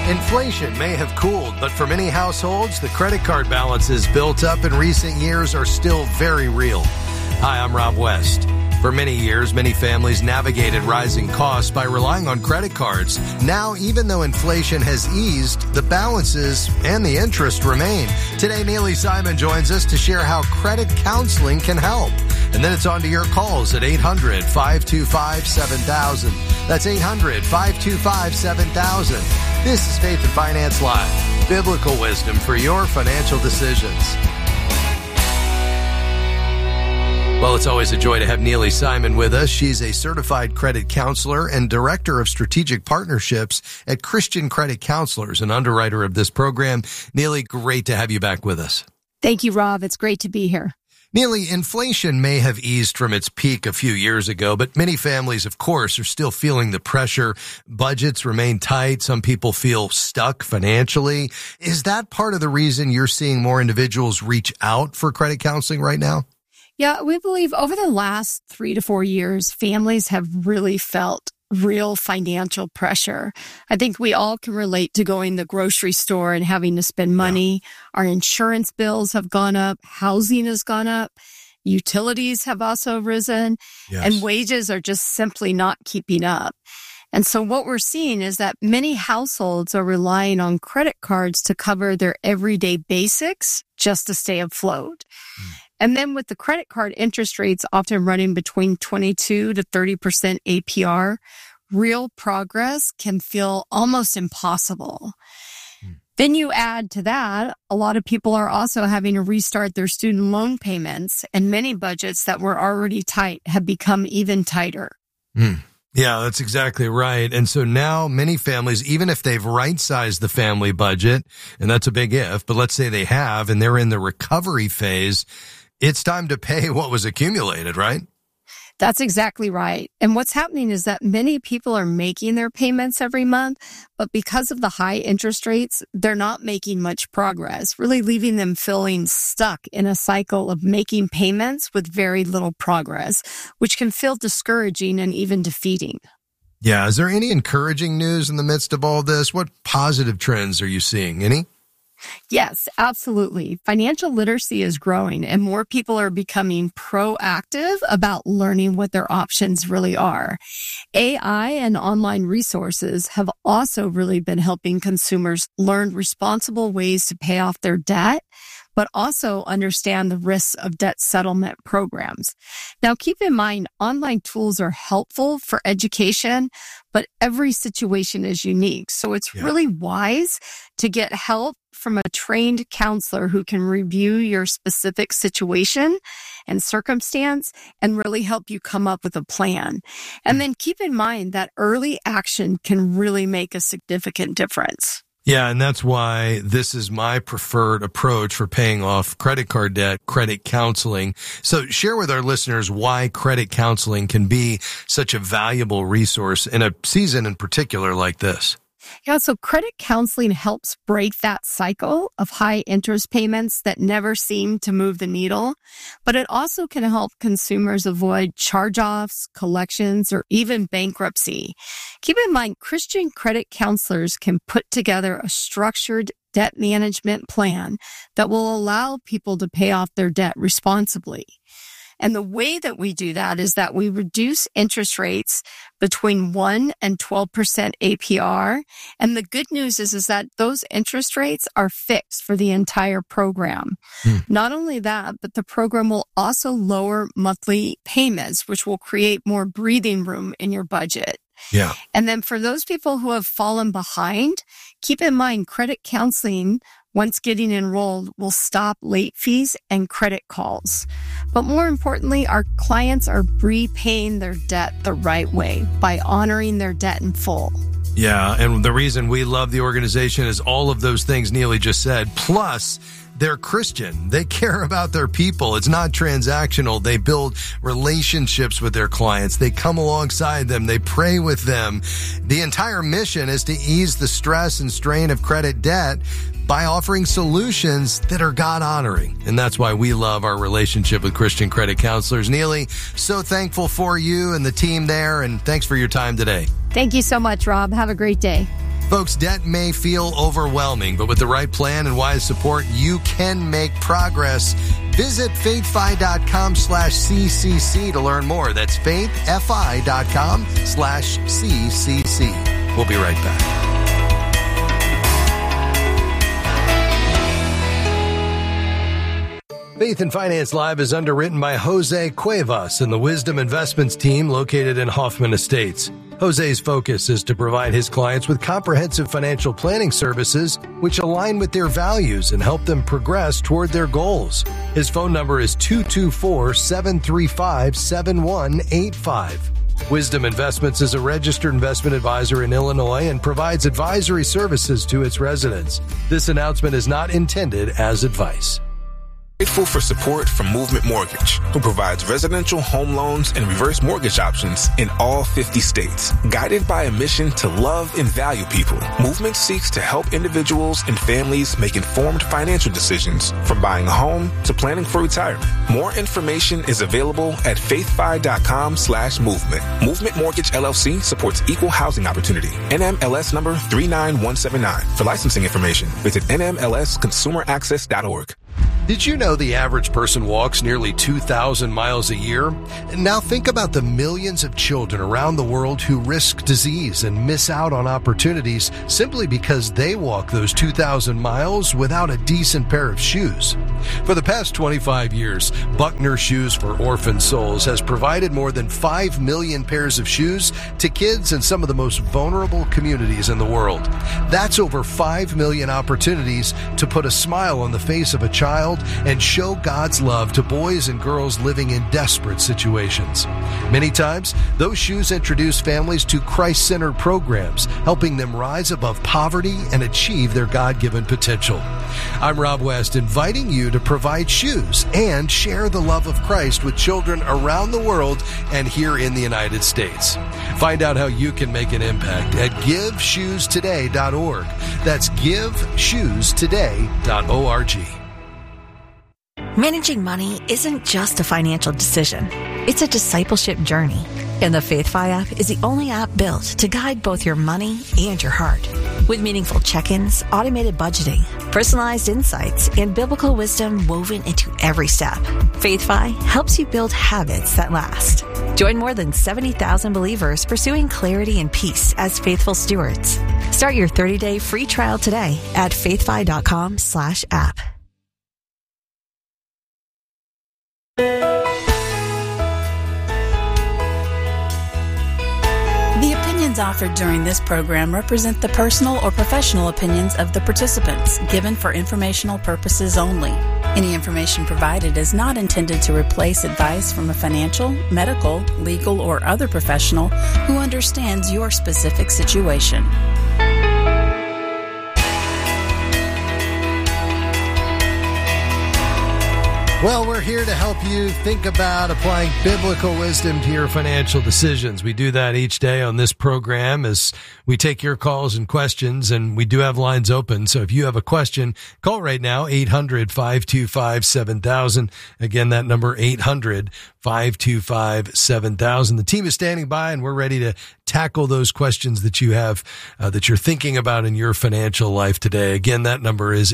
Inflation may have cooled, but for many households, the credit card balances built up in recent years are still very real. Hi, I'm Rob West. For many years, many families navigated rising costs by relying on credit cards. Now, even though inflation has eased, the balances and the interest remain. Today, Neely Simon joins us to share how credit counseling can help. And then it's on to your calls at 800-525-7000. That's 800-525-7000. This is Faith and Finance Live, biblical wisdom for your financial decisions. Well, it's always a joy to have Neely Simon with us. She's a certified credit counselor and director of strategic partnerships at Christian Credit Counselors, an underwriter of this program. Neely, great to have you back with us. Thank you, Rob. It's great to be here. Neely, inflation may have eased from its peak a few years ago, but many families, of course, are still feeling the pressure. Budgets remain tight. Some people feel stuck financially. Is that part of the reason you're seeing more individuals reach out for credit counseling right now? Yeah, we believe over the last 3 to 4 years, families have really felt real financial pressure. I think we all can relate to going to the grocery store and having to spend money. Yeah. Our insurance bills have gone up. Housing has gone up. Utilities have also risen. Yes. And wages are just simply not keeping up. And so what we're seeing is that many households are relying on credit cards to cover their everyday basics just to stay afloat. And then with the credit card interest rates often running between 22 to 30% APR, real progress can feel almost impossible. Then you add to that, a lot of people are also having to restart their student loan payments, and many budgets that were already tight have become even tighter. Yeah, that's exactly right. And so now many families, even if they've right-sized the family budget, and that's a big if, but let's say they have, and they're in the recovery phase, it's time to pay what was accumulated, right? That's exactly right. And what's happening is that many people are making their payments every month, but because of the high interest rates, they're not making much progress, really leaving them feeling stuck in a cycle of making payments with very little progress, which can feel discouraging and even defeating. Yeah. Is there any encouraging news in the midst of all this? What positive trends are you seeing? Any? Yes, absolutely. Financial literacy is growing and more people are becoming proactive about learning what their options really are. AI and online resources have also really been helping consumers learn responsible ways to pay off their debt, but also understand the risks of debt settlement programs. Now, keep in mind, online tools are helpful for education, but every situation is unique. So it's really wise to get help from a trained counselor who can review your specific situation and circumstance and really help you come up with a plan. And then keep in mind that early action can really make a significant difference. Yeah, and that's why this is my preferred approach for paying off credit card debt, credit counseling. So share with our listeners why credit counseling can be such a valuable resource in a season in particular like this. Yeah, so credit counseling helps break that cycle of high interest payments that never seem to move the needle, but it also can help consumers avoid charge-offs, collections, or even bankruptcy. Keep in mind, Christian credit counselors can put together a structured debt management plan that will allow people to pay off their debt responsibly. And the way that we do that is that we reduce interest rates between 1 and 12% APR. And the good news is that those interest rates are fixed for the entire program. Not only that, but the program will also lower monthly payments, which will create more breathing room in your budget. Yeah. And then for those people who have fallen behind, keep in mind credit counseling, once getting enrolled, will stop late fees and credit calls. But more importantly, our clients are repaying their debt the right way by honoring their debt in full. Yeah, and the reason we love the organization is all of those things Neely just said, plus they're Christian. They care about their people. It's not transactional. They build relationships with their clients. They come alongside them. They pray with them. The entire mission is to ease the stress and strain of credit debt by offering solutions that are God-honoring. And that's why we love our relationship with Christian Credit Counselors. Neely, so thankful for you and the team there, and thanks for your time today. Thank you so much, Rob. Have a great day. Folks, debt may feel overwhelming, but with the right plan and wise support, you can make progress. Visit faithfi.com/CCC to learn more. That's faithfi.com/CCC. We'll be right back. Faith and Finance Live is underwritten by Jose Cuevas and the Wisdom Investments team located in Hoffman Estates. Jose's focus is to provide his clients with comprehensive financial planning services which align with their values and help them progress toward their goals. His phone number is 224-735-7185. Wisdom Investments is a registered investment advisor in Illinois and provides advisory services to its residents. This announcement is not intended as advice. Grateful for support from Movement Mortgage, who provides residential home loans and reverse mortgage options in all 50 states. Guided by a mission to love and value people, Movement seeks to help individuals and families make informed financial decisions, from buying a home to planning for retirement. More information is available at faithfi.com/movement. Movement Mortgage LLC supports equal housing opportunity. NMLS number 39179. For licensing information, visit nmlsconsumeraccess.org. Did you know the average person walks nearly 2,000 miles a year? Now think about the millions of children around the world who risk disease and miss out on opportunities simply because they walk those 2,000 miles without a decent pair of shoes. For the past 25 years, Buckner Shoes for Orphan Souls has provided more than 5 million pairs of shoes to kids in some of the most vulnerable communities in the world. That's over 5 million opportunities to put a smile on the face of a child and show God's love to boys and girls living in desperate situations. Many times, those shoes introduce families to Christ-centered programs, helping them rise above poverty and achieve their God-given potential. I'm Rob West, inviting you to provide shoes and share the love of Christ with children around the world and here in the United States. Find out how you can make an impact at GiveShoesToday.org. That's GiveShoesToday.org. Managing money isn't just a financial decision. It's a discipleship journey. And the FaithFi app is the only app built to guide both your money and your heart. With meaningful check-ins, automated budgeting, personalized insights, and biblical wisdom woven into every step, FaithFi helps you build habits that last. Join more than 70,000 believers pursuing clarity and peace as faithful stewards. Start your 30-day free trial today at faithfi.com/app. The opinions offered during this program represent the personal or professional opinions of the participants, given for informational purposes only. Any information provided is not intended to replace advice from a financial, medical, legal, or other professional who understands your specific situation. Well, we're here to help you think about applying biblical wisdom to your financial decisions. We do that each day on this program as we take your calls and questions, and we do have lines open. So if you have a question, call right now, 800-525-7000. Again, that number, 800-525-7000. The team is standing by, and we're ready to tackle those questions that you have, that you're thinking about in your financial life today. Again, that number is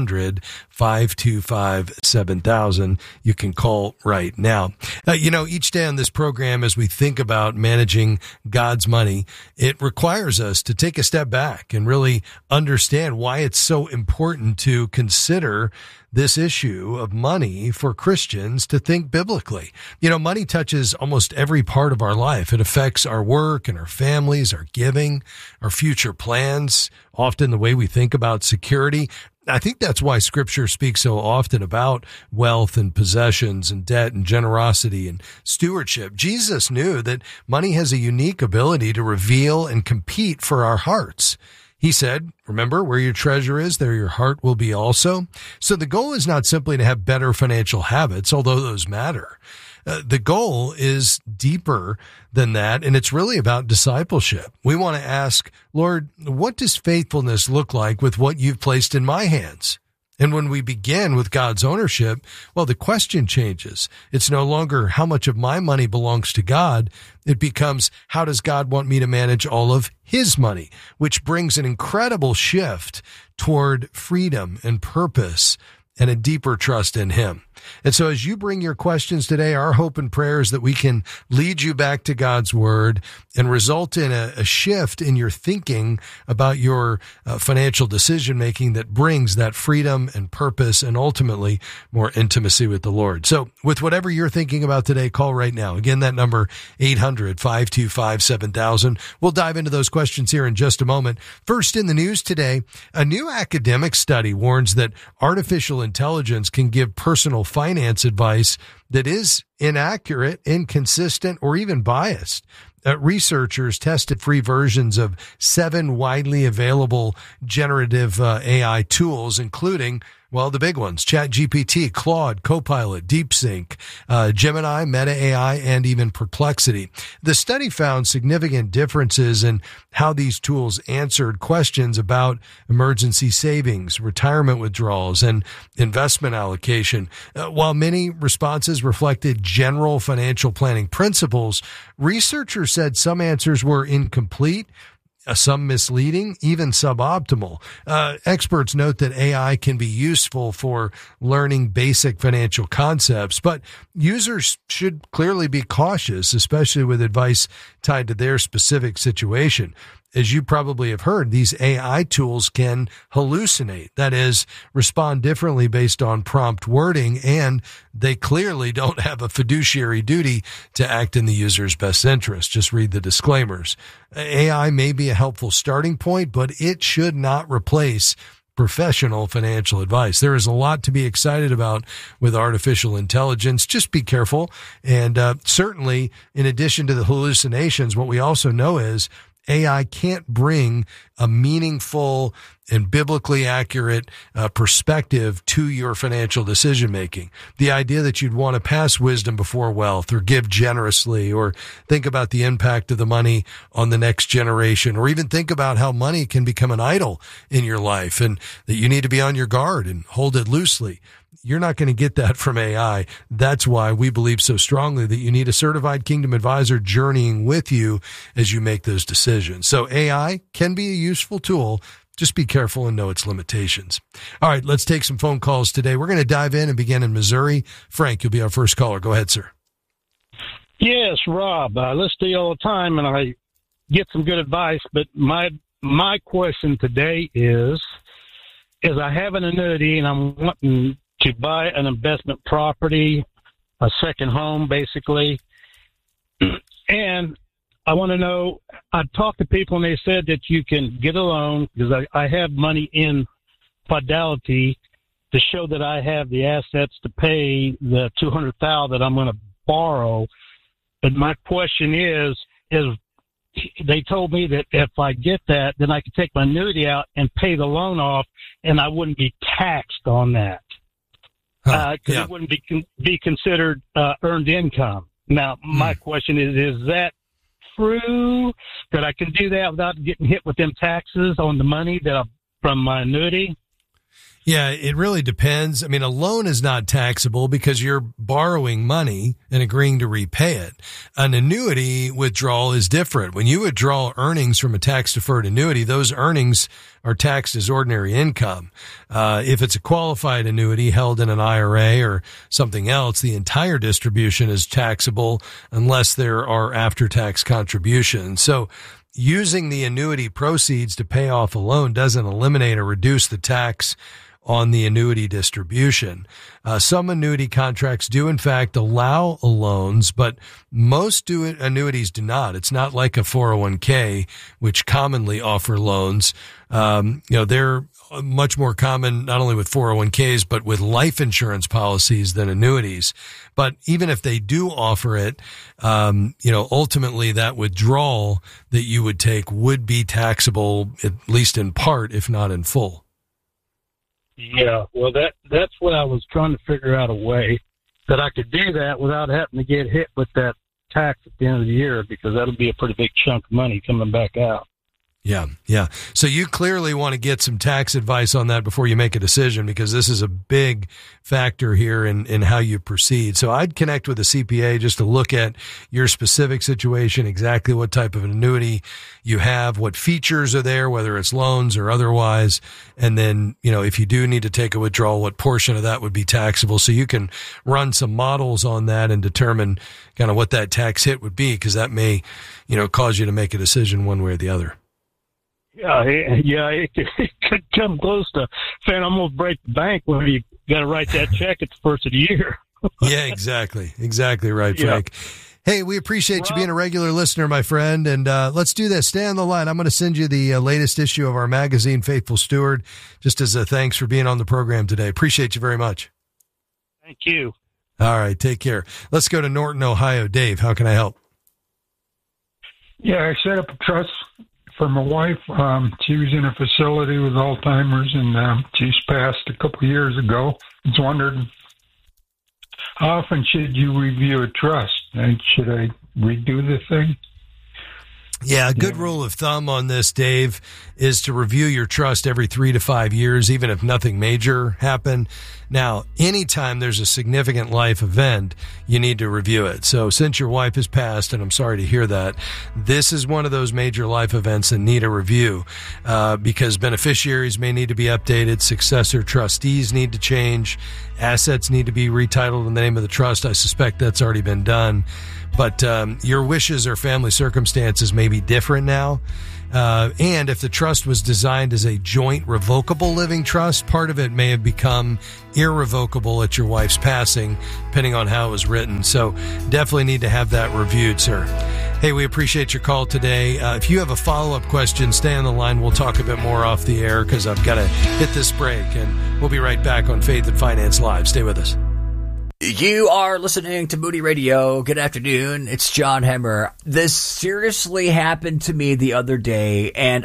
800-525-7000. You can call right now. Each day on this program, as we think about managing God's money, it requires us to take a step back and really understand why it's so important to consider this issue of money for Christians to think biblically. Money touches almost every part of our life. It affects our work and our families, our giving, our future plans, often the way we think about security. I think that's why Scripture speaks so often about wealth and possessions and debt and generosity and stewardship. Jesus knew that money has a unique ability to reveal and compete for our hearts. He said, remember, where your treasure is, there your heart will be also. So the goal is not simply to have better financial habits, although those matter. The goal is deeper than that, and it's really about discipleship. We want to ask, Lord, what does faithfulness look like with what you've placed in my hands? And when we begin with God's ownership, well, the question changes. It's no longer how much of my money belongs to God. It becomes, how does God want me to manage all of his money? Which brings an incredible shift toward freedom and purpose and a deeper trust in him. And so as you bring your questions today, our hope and prayer is that we can lead you back to God's word and result in a shift in your thinking about your financial decision making that brings that freedom and purpose and ultimately more intimacy with the Lord. So with whatever you're thinking about today, call right now. Again, that number 800-525-7000. We'll dive into those questions here in just a moment. First in the news today, a new academic study warns that artificial intelligence can give personal finance advice that is inaccurate, inconsistent, or even biased. Researchers tested free versions of 7 widely available generative AI tools, including, well, the big ones, ChatGPT, Claude, Copilot, DeepSync, Gemini, Meta AI, and even Perplexity. The study found significant differences in how these tools answered questions about emergency savings, retirement withdrawals, and investment allocation. While many responses reflected general financial planning principles, researchers said some answers were incomplete, some misleading, even suboptimal. Experts note that AI can be useful for learning basic financial concepts, but users should clearly be cautious, especially with advice tied to their specific situation. As you probably have heard, these AI tools can hallucinate, that is, respond differently based on prompt wording, and they clearly don't have a fiduciary duty to act in the user's best interest. Just read the disclaimers. AI may be a helpful starting point, but it should not replace professional financial advice. There is a lot to be excited about with artificial intelligence. Just be careful. And certainly, in addition to the hallucinations, what we also know is AI can't bring a meaningful and biblically accurate perspective to your financial decision making. The idea that you'd want to pass wisdom before wealth, or give generously, or think about the impact of the money on the next generation, or even think about how money can become an idol in your life and that you need to be on your guard and hold it loosely. You're not going to get that from AI. That's why we believe so strongly that you need a certified Kingdom advisor journeying with you as you make those decisions. So AI can be a useful tool. Just be careful and know its limitations. All right, let's take some phone calls today. We're going to dive in and begin in Missouri. Frank, you'll be our first caller. Go ahead, sir. Yes, Rob. I listen to you all the time, and I get some good advice. But my question today is I have an annuity, and I'm wanting to buy an investment property, a second home, basically. And I want to know, I've talked to people and they said that you can get a loan because I have money in Fidelity to show that I have the assets to pay the $200,000 that I'm going to borrow. But my question is they told me that if I get that, then I could take my annuity out and pay the loan off, and I wouldn't be taxed on that. It wouldn't be considered earned income. Now, my question is that true that I can do that without getting hit with them taxes on the money from my annuity? Yeah, it really depends. I mean, a loan is not taxable because you're borrowing money and agreeing to repay it. An annuity withdrawal is different. When you withdraw earnings from a tax-deferred annuity, those earnings are taxed as ordinary income. If it's a qualified annuity held in an IRA or something else, the entire distribution is taxable unless there are after-tax contributions. So using the annuity proceeds to pay off a loan doesn't eliminate or reduce the tax on the annuity distribution. Some annuity contracts do, in fact, allow loans, but most annuities do not. It's not like a 401k, which commonly offer loans. They're much more common not only with 401ks, but with life insurance policies than annuities. But even if they do offer it, ultimately that withdrawal that you would take would be taxable, at least in part, if not in full. Yeah, well, that's what I was trying to figure out a way that I could do that without having to get hit with that tax at the end of the year, because that'll be a pretty big chunk of money coming back out. Yeah. So you clearly want to get some tax advice on that before you make a decision, because this is a big factor here in how you proceed. So I'd connect with a CPA just to look at your specific situation, exactly what type of annuity you have, what features are there, whether it's loans or otherwise. And then, if you do need to take a withdrawal, what portion of that would be taxable. So you can run some models on that and determine kind of what that tax hit would be, because that may, cause you to make a decision one way or the other. Yeah, it could come close to saying I'm going to break the bank when you got to write that check at the first of the year. Yeah, exactly. Exactly right, Frank. Yeah. Hey, we appreciate you being a regular listener, my friend, and let's do this. Stay on the line. I'm going to send you the latest issue of our magazine, Faithful Steward, just as a thanks for being on the program today. Appreciate you very much. Thank you. All right, take care. Let's go to Norton, Ohio. Dave, how can I help? Yeah, I set up a trust for my wife. She was in a facility with Alzheimer's, and she's passed a couple of years ago. I was wondering, how often should you review a trust? And should I redo the thing? Yeah, a good rule of thumb on this, Dave, is to review your trust every 3 to 5 years, even if nothing major happened. Now, anytime there's a significant life event, you need to review it. So since your wife has passed, and I'm sorry to hear that, this is one of those major life events that need a review, because beneficiaries may need to be updated, successor trustees need to change, assets need to be retitled in the name of the trust. I suspect that's already been done. But your wishes or family circumstances may be different now. And if the trust was designed as a joint revocable living trust, part of it may have become irrevocable at your wife's passing, depending on how it was written. So definitely need to have that reviewed, sir. Hey, we appreciate your call today. If you have a follow-up question, stay on the line. We'll talk a bit more off the air because I've got to hit this break. And we'll be right back on Faith and Finance Live. Stay with us. You are listening to Moody Radio. Good afternoon. It's John Hemmer. This seriously happened to me the other day, and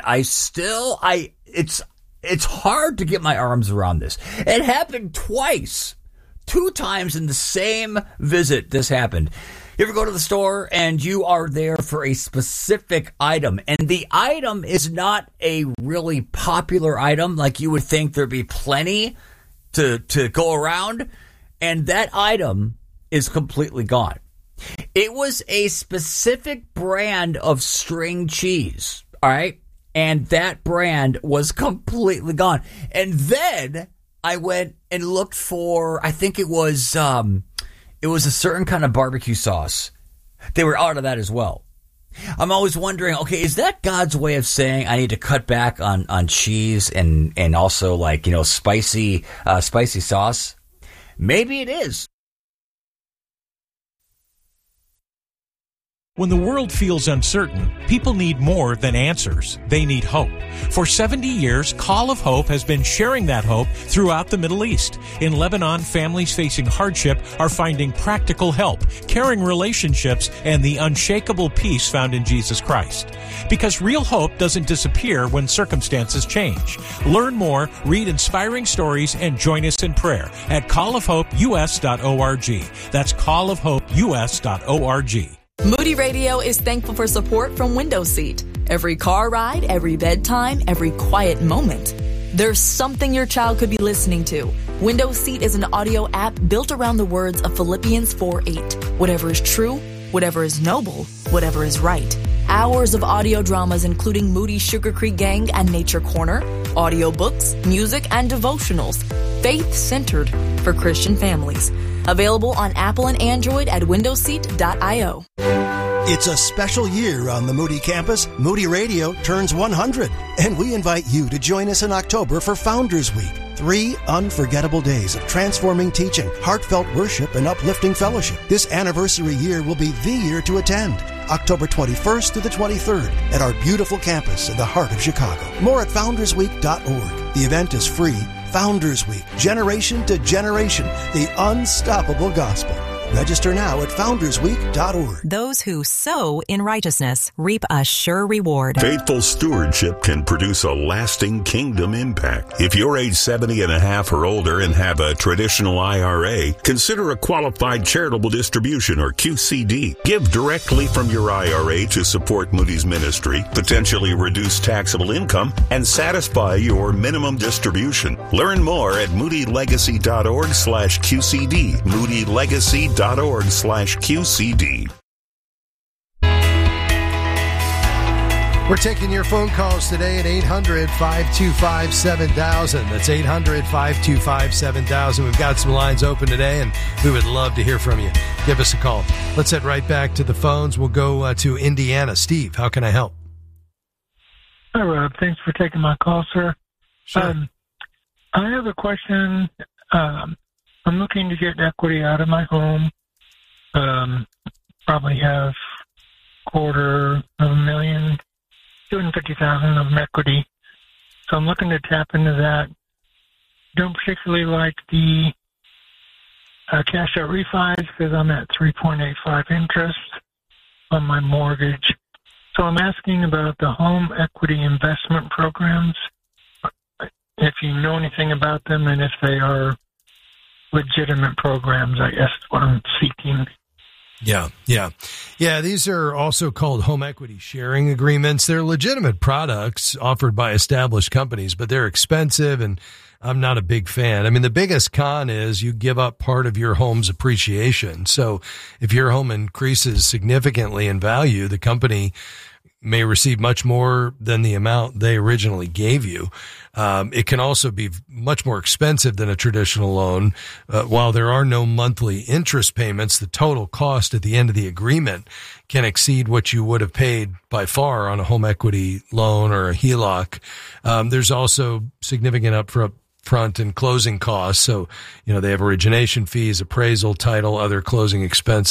it's hard to get my arms around this. It happened twice. 2 times in the same visit this happened. You ever go to the store and you are there for a specific item, and the item is not a really popular item like you would think there'd be plenty to go around? And that item is completely gone. It was a specific brand of string cheese, all right? And that brand was completely gone. And then I went and looked for, I think it was a certain kind of barbecue sauce. They were out of that as well. I'm always wondering, okay, is that God's way of saying I need to cut back on cheese and also spicy sauce? Maybe it is. When the world feels uncertain, people need more than answers. They need hope. For 70 years, Call of Hope has been sharing that hope throughout the Middle East. In Lebanon, families facing hardship are finding practical help, caring relationships, and the unshakable peace found in Jesus Christ. Because real hope doesn't disappear when circumstances change. Learn more, read inspiring stories, and join us in prayer at callofhopeus.org. That's callofhopeus.org. Moody Radio is thankful for support from Window Seat. Every car ride, every bedtime, every quiet moment. There's something your child could be listening to. Window Seat is an audio app built around the words of Philippians 4:8. Whatever is true, whatever is noble, whatever is right. Hours of audio dramas including Moody Sugar Creek Gang and Nature Corner, audiobooks, music, and devotionals. Faith-centered for Christian families. Available on Apple and Android at windowseat.io. It's a special year on the Moody campus. Moody Radio turns 100, and we invite you to join us in October for Founders Week. 3 unforgettable days of transforming teaching, heartfelt worship, and uplifting fellowship. This anniversary year will be the year to attend. October 21st to the 23rd at our beautiful campus in the heart of Chicago. More at foundersweek.org. The event is free. Founders Week, generation to generation, the unstoppable gospel. Register now at foundersweek.org. Those who sow in righteousness reap a sure reward. Faithful stewardship can produce a lasting kingdom impact. If you're age 70 and a half or older and have a traditional IRA, consider a qualified charitable distribution or QCD. Give directly from your IRA to support Moody's ministry, potentially reduce taxable income, and satisfy your minimum distribution. Learn more at moodylegacy.org/QCD. moodylegacy.org/QCD. We're taking your phone calls today at 800-525-7000. That's 800-525-7000. We've got some lines open today, and we would love to hear from you. Give us a call. Let's head right back to the phones. We'll go to Indiana. Steve, how can I help? Hi, Rob. Thanks for taking my call, sir. Sure. I have a question. I'm looking to get equity out of my home. Probably have $250,000 of equity. So I'm looking to tap into that. Don't particularly like the cash out refis because I'm at 3.85 interest on my mortgage. So I'm asking about the home equity investment programs, if you know anything about them and if they are legitimate programs, I guess is what I'm seeking. Yeah. These are also called home equity sharing agreements. They're legitimate products offered by established companies, but they're expensive, and I'm not a big fan. I mean, the biggest con is you give up part of your home's appreciation. So if your home increases significantly in value, the company may receive much more than the amount they originally gave you. It can also be much more expensive than a traditional loan. While there are no monthly interest payments, the total cost at the end of the agreement can exceed what you would have paid by far on a home equity loan or a HELOC. There's also significant upfront and closing costs. So, they have origination fees, appraisal, title, other closing expenses.